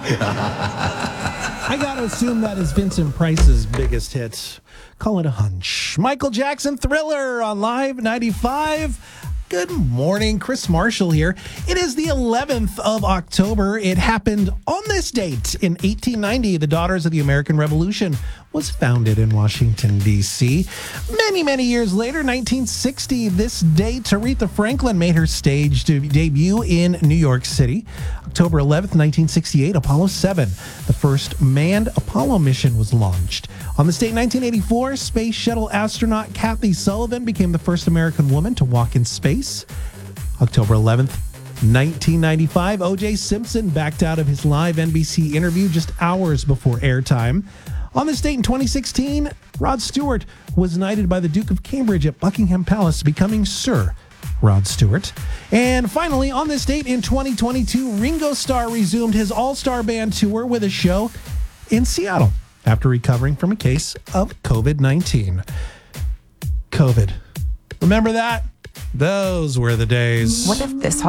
I got to assume that is Vincent Price's biggest hit. Call it a hunch. Michael Jackson, Thriller on Live 95. Good morning, Chris Marshall here. It is the 11th of October. It happened on this date in 1890. The Daughters of the American Revolution was founded in Washington, D.C. Many years later, 1960, this date, Aretha Franklin made her stage debut in New York City. October 11th, 1968, Apollo 7, the first manned Apollo mission, was launched. On this date, 1984, space shuttle astronaut Kathy Sullivan became the first American woman to walk in space. October 11th, 1995, O.J. Simpson backed out of his live NBC interview just hours before airtime. On this date in 2016, Rod Stewart was knighted by the Duke of Cambridge at Buckingham Palace, becoming Sir Rod Stewart. And finally, on this date in 2022, Ringo Starr resumed his all-star band tour with a show in Seattle after recovering from a case of COVID-19. COVID. Remember that? Those were the days. What if this